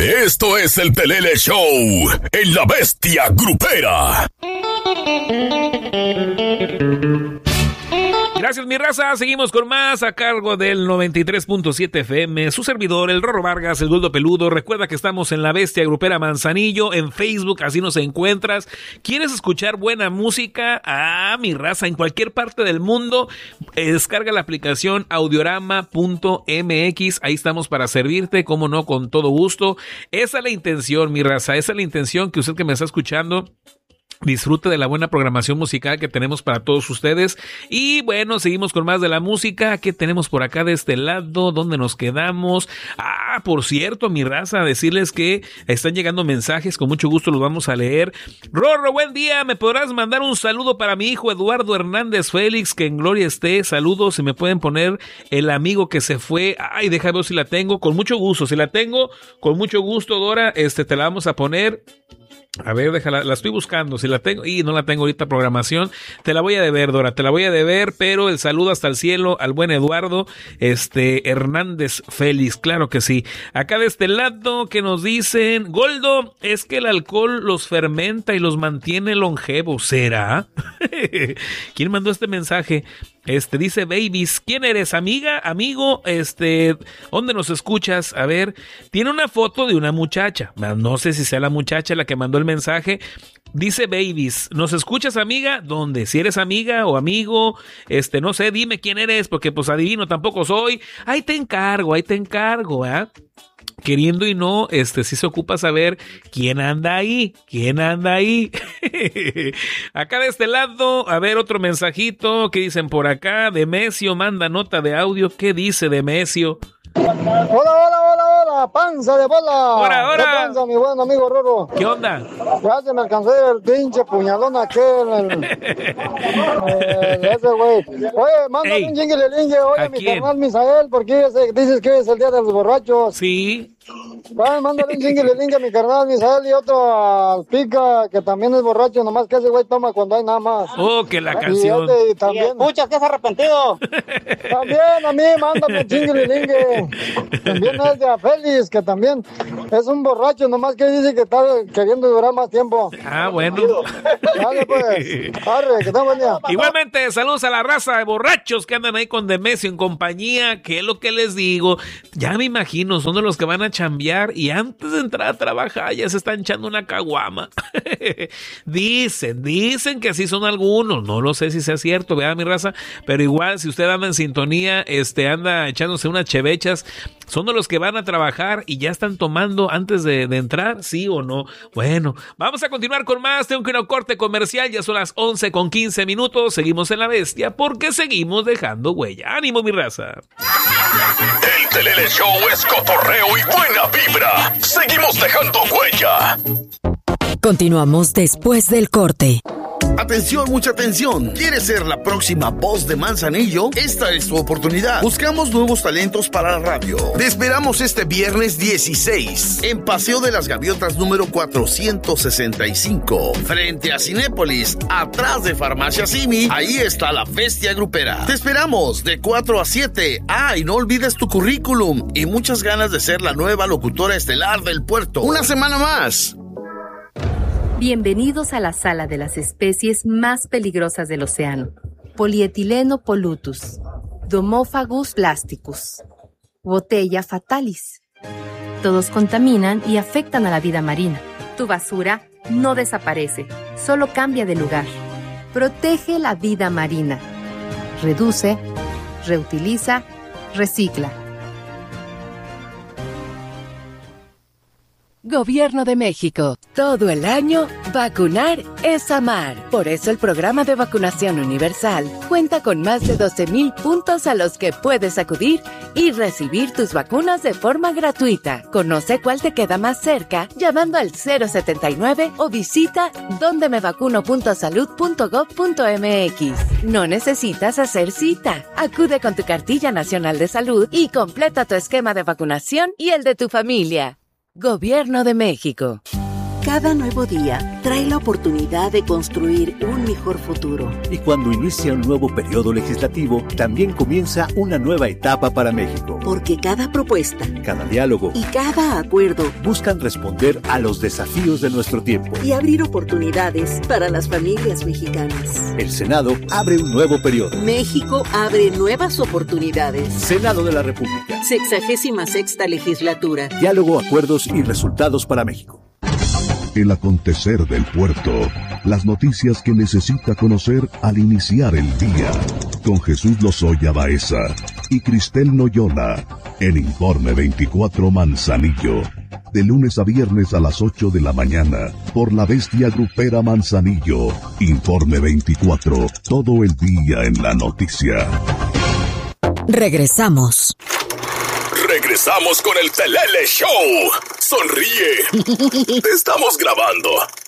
Esto es el Pelele Show en La Bestia Grupera. Gracias, mi raza. Seguimos con más a cargo del 93.7 FM. Su servidor, el Rorro Vargas, el Gordo Peludo. Recuerda que estamos en La Bestia Grupera Manzanillo, en Facebook, así nos encuentras. ¿Quieres escuchar buena música? Mi raza, en cualquier parte del mundo, descarga la aplicación audiorama.mx. Ahí estamos para servirte, como no, con todo gusto. Esa es la intención, mi raza. Esa es la intención, que usted que me está escuchando disfrute de la buena programación musical que tenemos para todos ustedes. Y bueno, seguimos con más de la música. ¿Qué tenemos por acá de este lado? ¿Dónde nos quedamos? Por cierto, mi raza, decirles que están llegando mensajes. Con mucho gusto los vamos a leer. Rorro, buen día. ¿Me podrás mandar un saludo para mi hijo Eduardo Hernández Félix? Que en gloria esté. Saludos. Si me pueden poner el amigo que se fue. Déjame ver si la tengo. Con mucho gusto. Si la tengo, con mucho gusto, Dora, te la vamos a poner. A ver, déjala, la estoy buscando, si la tengo, y no la tengo ahorita programación, te la voy a deber, Dora, te la voy a deber, pero el saludo hasta el cielo al buen Eduardo, Hernández Félix, claro que sí. Acá de este lado, que nos dicen, Goldo, es que el alcohol los fermenta y los mantiene longevos, ¿será? ¿Quién mandó este mensaje? Dice Babies, ¿quién eres? ¿Amiga? ¿Amigo? ¿Dónde nos escuchas? A ver, tiene una foto de una muchacha. No sé si sea la muchacha la que mandó el mensaje. Dice Babies, ¿nos escuchas, amiga? ¿Dónde? Si eres amiga o amigo, no sé, dime quién eres, porque pues adivino, tampoco soy. Ahí te encargo, ¿eh? Queriendo y no, sí se ocupa saber quién anda ahí. Acá de este lado, a ver, otro mensajito, ¿qué dicen por acá? Demesio manda nota de audio, ¿qué dice Demesio? Hola, panza de bola. Hola. ¿Qué panza, mi buen amigo Rorro? ¿Qué onda? Ya se me alcanzó el pinche puñalón aquel. Ese güey. Oye, mándale un jingle. Oye, mi carnal Misael, ¿por qué dices que es el día de los borrachos? Sí. Mándale un jingle a mi carnal Misael y otro al Pica, que también es borracho, nomás que ese güey toma cuando hay nada más. Que la canción. Y también. Escuchas que es arrepentido. También a mí, mándame un jingle. También es de Félix, que también es un borracho, nomás que dice que está queriendo durar más tiempo. Bueno. Dale, pues. Arre, que tenga buen día. Igualmente, saludos a la raza de borrachos que andan ahí con Demesio en compañía, que es lo que les digo. Ya me imagino, son de los que van a chambear y antes de entrar a trabajar ya se están echando una caguama. Dicen que así son algunos, no lo sé si sea cierto, vea mi raza, pero igual si usted anda en sintonía, anda echándose unas chevechas, son de los que van a trabajar y ya están tomando antes de entrar, ¿sí o no? Bueno, vamos a continuar con más. Tengo que ir a un corte comercial, ya son las 11:15. Seguimos en La Bestia porque seguimos dejando huella. ¡Ánimo, mi raza! El Pelele Show es cotorreo y buena vibra. Seguimos dejando huella. Continuamos después del corte. Atención, mucha atención. ¿Quieres ser la próxima voz de Manzanillo? Esta es tu oportunidad. Buscamos nuevos talentos para la radio. Te esperamos este viernes 16 en Paseo de las Gaviotas número 465, frente a Cinépolis, atrás de Farmacia Simi. Ahí está La Bestia Grupera. Te esperamos de 4 a 7. Y no olvides tu currículum y muchas ganas de ser la nueva locutora estelar del puerto. Una semana más. Bienvenidos a la sala de las especies más peligrosas del océano. Polietileno pollutus, Domophagus plasticus, Botella fatalis. Todos contaminan y afectan a la vida marina. Tu basura no desaparece, solo cambia de lugar. Protege la vida marina. Reduce, reutiliza, recicla. Gobierno de México. Todo el año, vacunar es amar. Por eso el programa de vacunación universal cuenta con más de 12,000 puntos a los que puedes acudir y recibir tus vacunas de forma gratuita. Conoce cuál te queda más cerca llamando al 079 o visita dondemevacuno.salud.gov.mx. No necesitas hacer cita. Acude con tu cartilla nacional de salud y completa tu esquema de vacunación y el de tu familia. Gobierno de México. Cada nuevo día trae la oportunidad de construir un mejor futuro. Y cuando inicia un nuevo periodo legislativo, también comienza una nueva etapa para México. Porque cada propuesta, cada diálogo y cada acuerdo buscan responder a los desafíos de nuestro tiempo y abrir oportunidades para las familias mexicanas. El Senado abre un nuevo periodo. México abre nuevas oportunidades. Senado de la República. 66ª legislatura. Diálogo, acuerdos y resultados para México. El acontecer del puerto. Las noticias que necesita conocer al iniciar el día. Con Jesús Lozoya Baeza y Cristel Noyola. En Informe 24 Manzanillo. De lunes a viernes a las 8 de la mañana. Por la bestia grupera Manzanillo. Informe 24. Todo el día en la noticia. Regresamos. Regresamos con el Telele Show. Sonríe. Te estamos grabando.